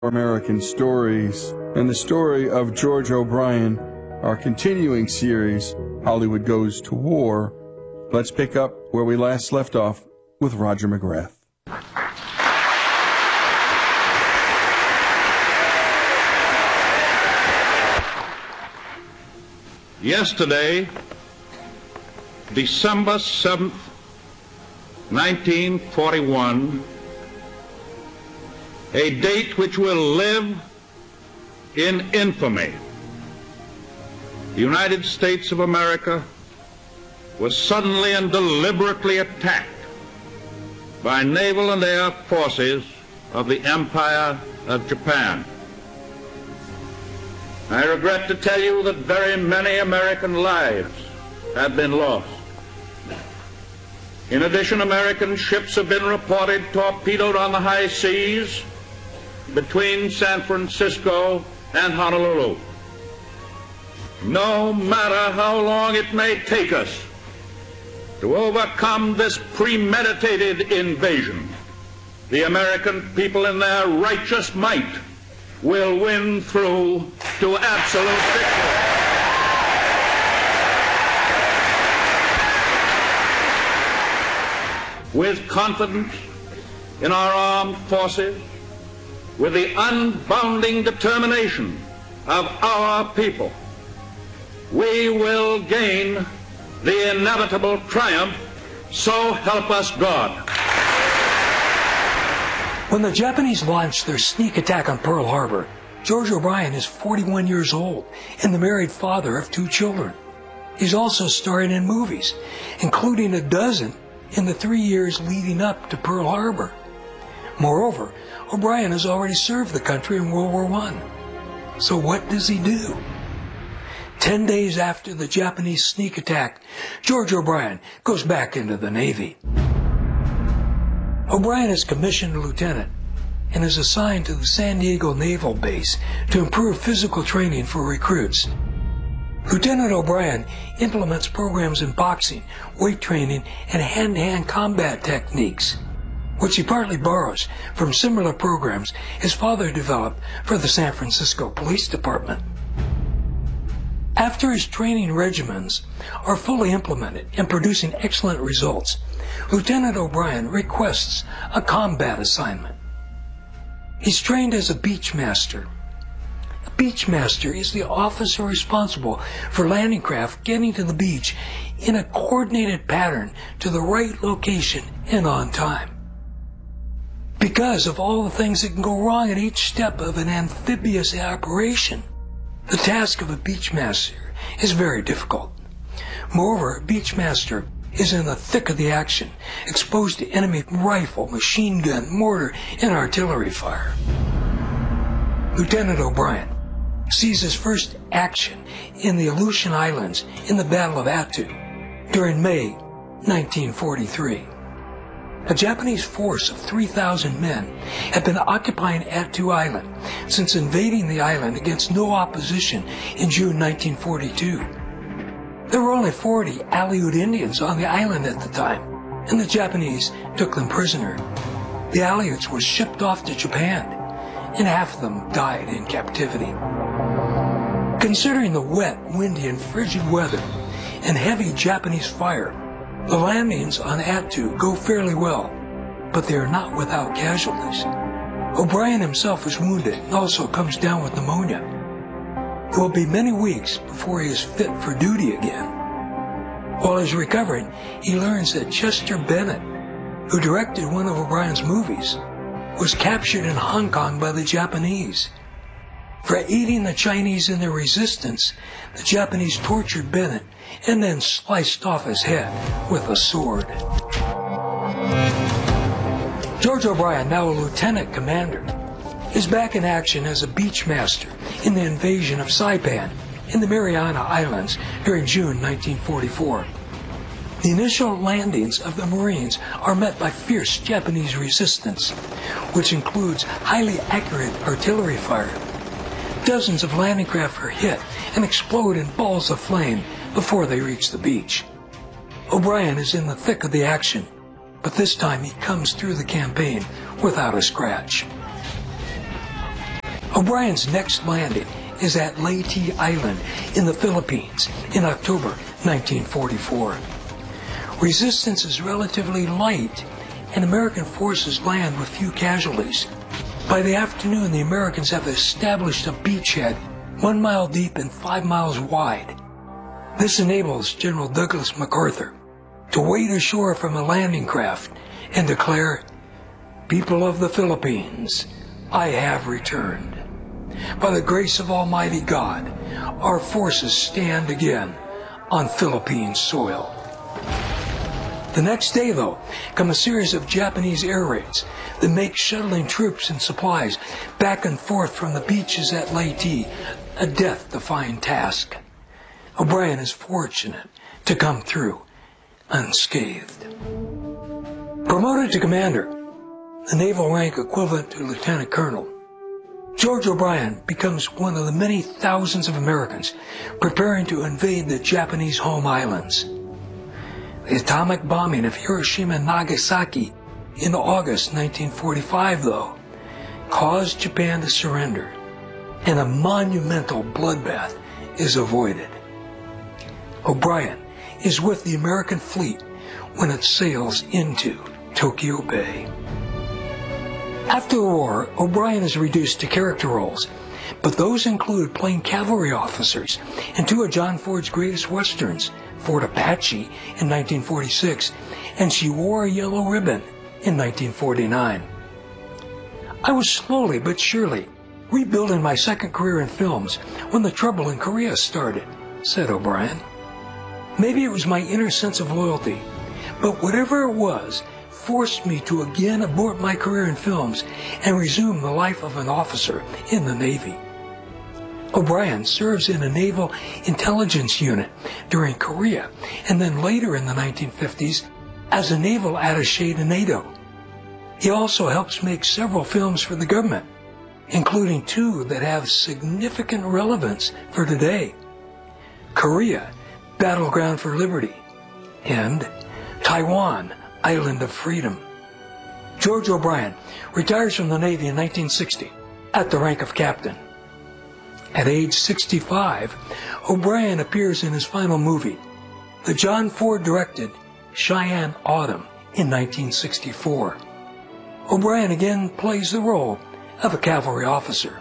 American Stories, and the story of George O'Brien, our continuing series, Hollywood Goes to War. Let's pick up where we last left off with Roger McGrath. Yesterday, December 7th, 1941, a date which will live in infamy. The United States of America was suddenly and deliberately attacked by naval and air forces of the Empire of Japan. I regret to tell you that very many American lives have been lost. In addition, American ships have been reported torpedoed on the high seas between San Francisco and Honolulu. No matter how long it may take us to overcome this premeditated invasion, the American people in their righteous might will win through to absolute victory. With confidence in our armed forces, with the unbounding determination of our people, we will gain the inevitable triumph, so help us God. When the Japanese launched their sneak attack on Pearl Harbor, George O'Brien is 41 years old and the married father of 2 children. He's also starring in movies, including a dozen in the 3 years leading up to Pearl Harbor. Moreover, O'Brien has already served the country in World War I. So what does he do? 10 days after the Japanese sneak attack, George O'Brien goes back into the Navy. O'Brien is commissioned lieutenant and is assigned to the San Diego Naval Base to improve physical training for recruits. Lieutenant O'Brien implements programs in boxing, weight training, and hand-to-hand combat techniques, which he partly borrows from similar programs his father developed for the San Francisco Police Department. After his training regimens are fully implemented and producing excellent results, Lieutenant O'Brien requests a combat assignment. He's trained as a beach master. A beach master is the officer responsible for landing craft getting to the beach in a coordinated pattern to the right location and on time. Because of all the things that can go wrong at each step of an amphibious operation, the task of a beach master is very difficult. Moreover, a beach master is in the thick of the action, exposed to enemy rifle, machine gun, mortar, and artillery fire. Lieutenant O'Brien sees his first action in the Aleutian Islands in the Battle of Attu during May 1943. A Japanese force of 3,000 men had been occupying Attu Island since invading the island against no opposition in June 1942. There were only 40 Aleut Indians on the island at the time, and the Japanese took them prisoner. The Aleuts were shipped off to Japan, and half of them died in captivity. Considering the wet, windy, and frigid weather and heavy Japanese fire, the landings on Attu go fairly well, but they are not without casualties. O'Brien himself is wounded and also comes down with pneumonia. It will be many weeks before he is fit for duty again. While he's recovering, he learns that Chester Bennett, who directed one of O'Brien's movies, was captured in Hong Kong by the Japanese. For aiding the Chinese in their resistance, the Japanese tortured Bennett and then sliced off his head with a sword. George O'Brien, now a lieutenant commander, is back in action as a beach master in the invasion of Saipan in the Mariana Islands during June 1944. The initial landings of the Marines are met by fierce Japanese resistance, which includes highly accurate artillery fire. Dozens of landing craft are hit and explode in balls of flame before they reach the beach. O'Brien is in the thick of the action, but this time he comes through the campaign without a scratch. O'Brien's next landing is at Leyte Island in the Philippines in October 1944. Resistance is relatively light, and American forces land with few casualties. By the afternoon, the Americans have established a beachhead 1 mile deep and 5 miles wide. This enables General Douglas MacArthur to wade ashore from a landing craft and declare, "People of the Philippines, I have returned. By the grace of Almighty God, our forces stand again on Philippine soil." The next day, though, come a series of Japanese air raids that make shuttling troops and supplies back and forth from the beaches at Leyte a death-defying task. O'Brien is fortunate to come through unscathed. Promoted to commander, the naval rank equivalent to lieutenant colonel, George O'Brien becomes one of the many thousands of Americans preparing to invade the Japanese home islands. The atomic bombing of Hiroshima and Nagasaki in August 1945, though, caused Japan to surrender, and a monumental bloodbath is avoided. O'Brien is with the American fleet when it sails into Tokyo Bay. After the war, O'Brien is reduced to character roles, but those include playing cavalry officers in two of John Ford's greatest westerns, Fort Apache in 1946, and She Wore a Yellow Ribbon in 1949. I was slowly but surely rebuilding my second career in films when the trouble in Korea started, said O'Brien. Maybe it was my inner sense of loyalty, but whatever it was forced me to again abort my career in films and resume the life of an officer in the Navy. O'Brien serves in a naval intelligence unit during Korea and then later in the 1950s as a naval attaché to NATO. He also helps make several films for the government, including two that have significant relevance for today: Korea, Battleground for Liberty, and Taiwan, Island of Freedom. George O'Brien retires from the Navy in 1960 at the rank of captain. At age 65, O'Brien appears in his final movie, the John Ford-directed Cheyenne Autumn in 1964. O'Brien again plays the role of a cavalry officer.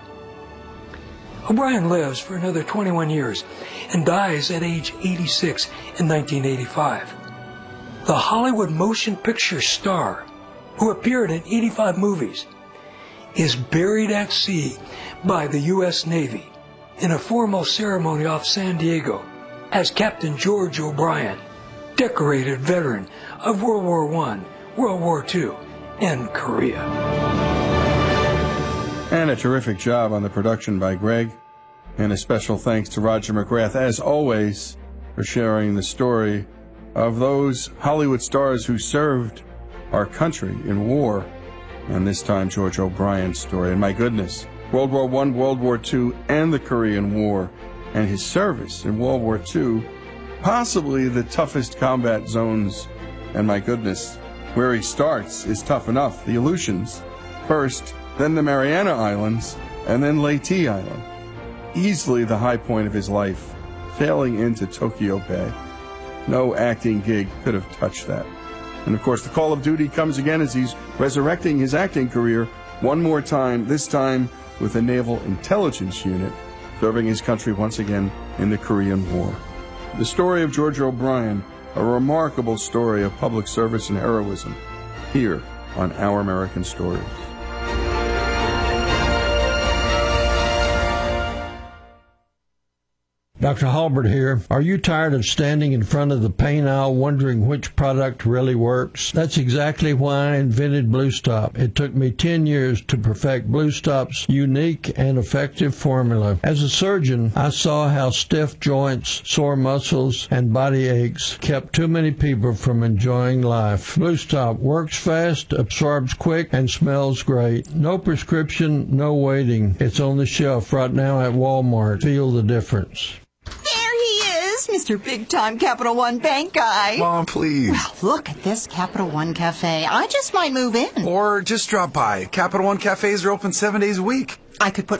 O'Brien lives for another 21 years and dies at age 86 in 1985. The Hollywood motion picture star, who appeared in 85 movies, is buried at sea by the U.S. Navy in a formal ceremony off San Diego as Captain George O'Brien, decorated veteran of World War I, World War II, and Korea. And a terrific job on the production by Greg. And a special thanks to Roger McGrath, as always, for sharing the story of those Hollywood stars who served our country in war. And this time, George O'Brien's story. And my goodness, World War I, World War II, and the Korean War, and his service in World War II, possibly the toughest combat zones. And my goodness, where he starts is tough enough. The Aleutians first, then the Mariana Islands, and then Leyte Island. Easily the high point of his life, sailing into Tokyo Bay. No acting gig could have touched that. And of course, the call of duty comes again as he's resurrecting his acting career one more time, this time with the Naval Intelligence Unit, serving his country once again in the Korean War. The story of George O'Brien, a remarkable story of public service and heroism, here on Our American Stories. Dr. Halbert here. Are you tired of standing in front of the paint aisle wondering which product really works? That's exactly why I invented Blue Stop. It took me 10 years to perfect Blue Stop's unique and effective formula. As a surgeon, I saw how stiff joints, sore muscles, and body aches kept too many people from enjoying life. Blue Stop works fast, absorbs quick, and smells great. No prescription, no waiting. It's on the shelf right now at Walmart. Feel the difference. Mr. Big-Time Capital One Bank guy. Mom, please. Well, look at this Capital One Cafe. I just might move in. Or just drop by. Capital One Cafes are open 7 days a week. I could put